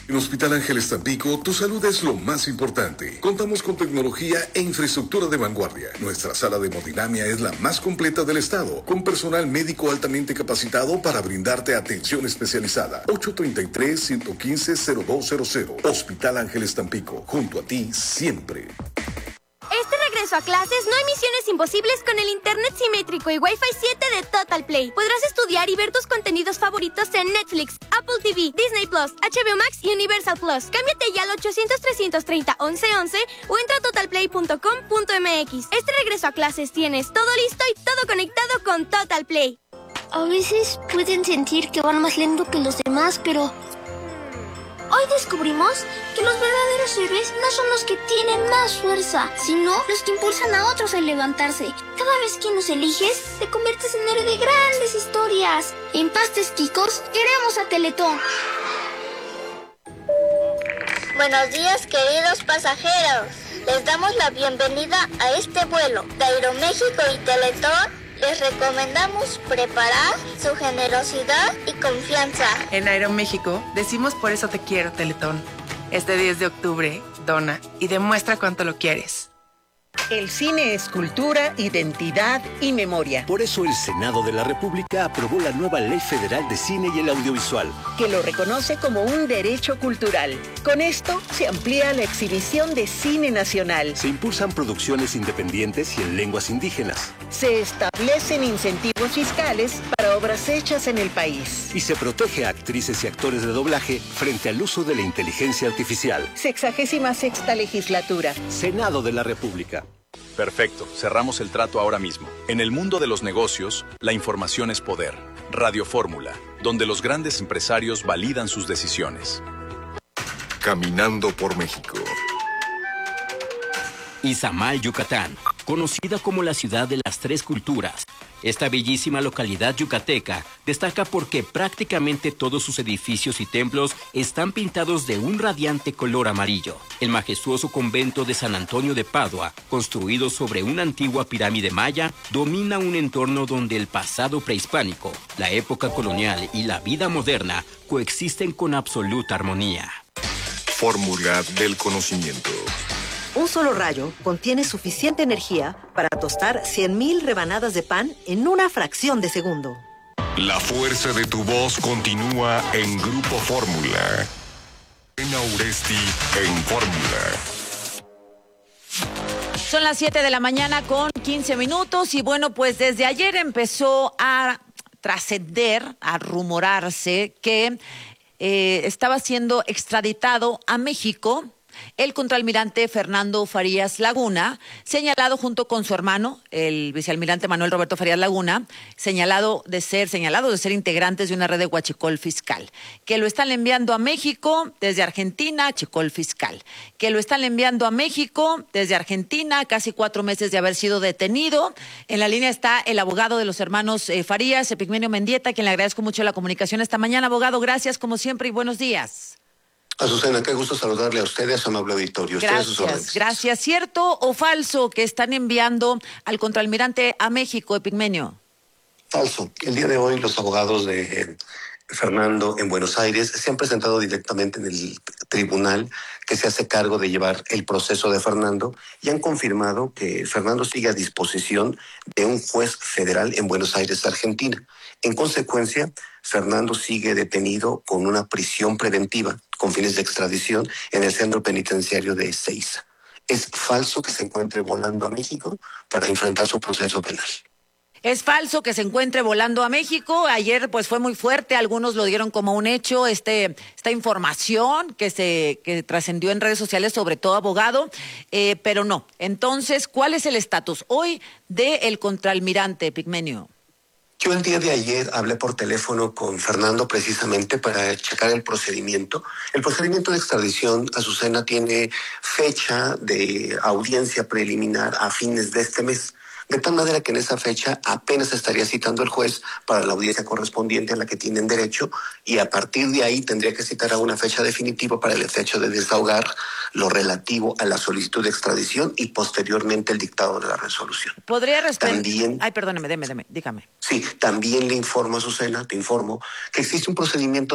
En Hospital Ángeles Tampico, tu salud es lo más importante. Contamos con tecnología e infraestructura de vanguardia. Nuestra sala de hemodinamia es la más completa del estado, con personal médico altamente capacitado para brindarte atención especializada. 833-115-0200. Hospital Ángeles Tampico, junto a ti siempre. Este regreso a clases no hay misiones imposibles con el internet simétrico y Wi-Fi 7 de Total Play. Podrás estudiar y ver tus contenidos favoritos en Netflix, Apple TV, Disney Plus, HBO Max y Universal Plus. Cámbiate ya al 800-330-1111 o entra a totalplay.com.mx. Este regreso a clases tienes todo listo y todo conectado con Total Play. A veces pueden sentir que van más lento que los demás, pero hoy descubrimos que los verdaderos héroes no son los que tienen más fuerza, sino los que impulsan a otros a levantarse. Cada vez que nos eliges, te conviertes en héroe de grandes historias. En Pastes Quicos, queremos a Teletón. Buenos días, queridos pasajeros. Les damos la bienvenida a este vuelo de Aeroméxico y Teletón. Les recomendamos preparar su generosidad y confianza. En Aeroméxico decimos por eso te quiero, Teletón. Este 10 de octubre, dona y demuestra cuánto lo quieres. El cine es cultura, identidad y memoria. Por eso el Senado de la República aprobó la nueva Ley Federal de Cine y el Audiovisual, que lo reconoce como un derecho cultural. Con esto se amplía la exhibición de cine nacional. se impulsan producciones independientes y en lenguas indígenas, Se establecen incentivos fiscales para obras hechas en el país. y se protege a actrices y actores de doblaje frente al uso de la inteligencia artificial. 66ª legislatura. Senado de la República. Perfecto, cerramos el trato ahora mismo. En el mundo de los negocios, la información es poder. Radio Fórmula, donde los grandes empresarios validan sus decisiones. Caminando por México. Izamal, Yucatán, conocida como la ciudad de las tres culturas. Esta bellísima localidad yucateca destaca porque prácticamente todos sus edificios y templos están pintados de un radiante color amarillo. El majestuoso convento de San Antonio de Padua, construido sobre una antigua pirámide maya, domina un entorno donde el pasado prehispánico, la época colonial y la vida moderna coexisten con absoluta armonía. Fórmula del conocimiento. Un solo rayo contiene suficiente energía para tostar 100,000 rebanadas de pan en una fracción de segundo. La fuerza de tu voz continúa en Grupo Fórmula. Elena Uresti en Fórmula. Son las 7 de la mañana con 15 minutos y bueno, pues desde ayer empezó a trascender, a rumorarse que estaba siendo extraditado a México el contraalmirante Fernando Farías Laguna, señalado junto con su hermano, el vicealmirante Manuel Roberto Farías Laguna, señalado de ser integrantes de una red de huachicol fiscal, que lo están enviando a México desde Argentina, huachicol fiscal, que lo están enviando a México desde Argentina, casi 4 meses de haber sido detenido. En la línea está el abogado de los hermanos Farías, Epigmenio Mendieta, a quien le agradezco mucho la comunicación esta mañana. Abogado, gracias como siempre y buenos días. Azucena, qué gusto saludarle a usted y a su amable auditorio. Gracias. ¿Cierto o falso que están enviando al contraalmirante a México, Epigmenio? Falso. El día de hoy los abogados de Fernando en Buenos Aires se han presentado directamente en el tribunal que se hace cargo de llevar el proceso de Fernando y han confirmado que Fernando sigue a disposición de un juez federal en Buenos Aires, Argentina. En consecuencia, Fernando sigue detenido con una prisión preventiva con fines de extradición en el centro penitenciario de Ezeiza. Es falso que se encuentre volando a México para enfrentar su proceso penal. Es falso que se encuentre volando a México. Ayer pues fue muy fuerte, algunos lo dieron como un hecho, esta información que trascendió en redes sociales, sobre todo abogado, pero no. Entonces, ¿cuál es el estatus hoy del contraalmirante, Epigmenio? Yo el día de ayer hablé por teléfono con Fernando precisamente para checar el procedimiento. El procedimiento de extradición, Azucena, tiene fecha de audiencia preliminar a fines de este mes. De tal manera que en esa fecha apenas estaría citando el juez para la audiencia correspondiente a la que tienen derecho y a partir de ahí tendría que citar a una fecha definitiva para el efecto de desahogar lo relativo a la solicitud de extradición y posteriormente el dictado de la resolución. ¿Podría responder? También... Ay, perdóneme, dígame. Sí, también le informo, Azucena, te informo que existe un procedimiento